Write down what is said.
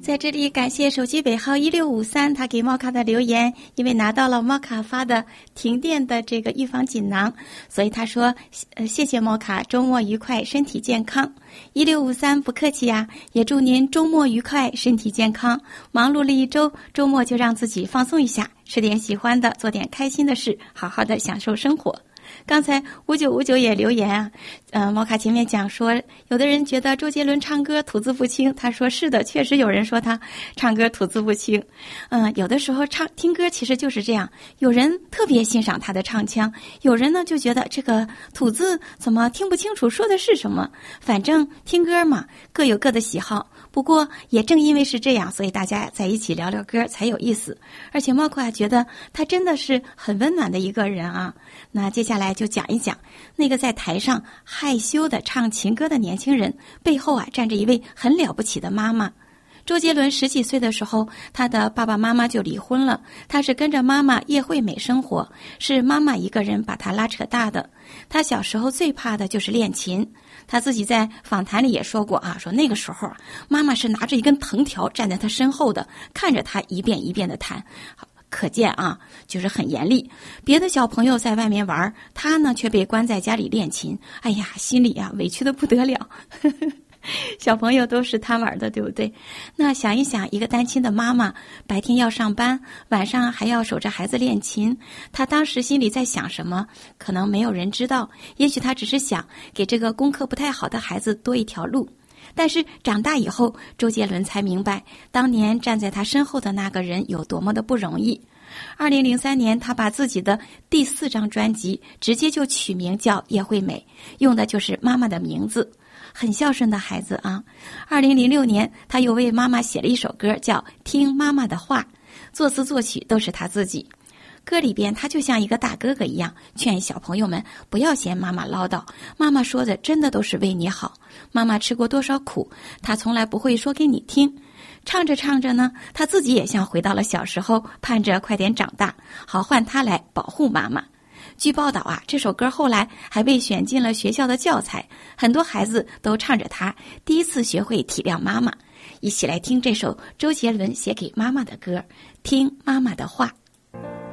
在这里感谢手机尾号1653他给猫卡的留言，因为拿到了猫卡发的停电的这个预防锦囊，所以他说谢谢猫卡，周末愉快，身体健康。1653不客气呀，也祝您周末愉快，身体健康。忙碌了一周，周末就让自己放松一下，吃点喜欢的，做点开心的事，好好的享受生活。刚才5959也留言啊，猫卡前面讲说，有的人觉得周杰伦唱歌吐字不清，他说是的，确实有人说他唱歌吐字不清。有的时候听歌其实就是这样，有人特别欣赏他的唱腔，有人呢就觉得这个吐字怎么听不清楚说的是什么，反正听歌嘛，各有各的喜好。不过也正因为是这样，所以大家在一起聊聊歌才有意思。而且猫卡觉得他真的是很温暖的一个人啊。那接下来就讲一讲那个在台上害羞的唱情歌的年轻人背后站着一位很了不起的妈妈。周杰伦10几岁的时候，他的爸爸妈妈就离婚了，他是跟着妈妈叶惠美生活，是妈妈一个人把他拉扯大的。他小时候最怕的就是练琴，他自己在访谈里也说过说那个时候妈妈是拿着一根藤条站在他身后的，看着他一遍一遍的弹。可见就是很严厉。别的小朋友在外面玩，他呢却被关在家里练琴，哎呀，心里委屈得不得了。小朋友都是贪玩的，对不对？那想一想，一个单亲的妈妈，白天要上班，晚上还要守着孩子练琴，她当时心里在想什么？可能没有人知道，也许她只是想给这个功课不太好的孩子多一条路。但是长大以后，周杰伦才明白，当年站在他身后的那个人有多么的不容易。2003年，他把自己的第4张专辑直接就取名叫叶惠美，用的就是妈妈的名字。很孝顺的孩子啊。2006年，他又为妈妈写了一首歌，叫《听妈妈的话》，作词作曲都是他自己。歌里边他就像一个大哥哥一样，劝小朋友们不要嫌妈妈唠叨，妈妈说的真的都是为你好，妈妈吃过多少苦，她从来不会说给你听。唱着唱着呢，他自己也像回到了小时候，盼着快点长大，好换他来保护妈妈。据报道这首歌后来还被选进了学校的教材，很多孩子都唱着它，第一次学会体谅妈妈。一起来听这首周杰伦写给妈妈的歌，听妈妈的话。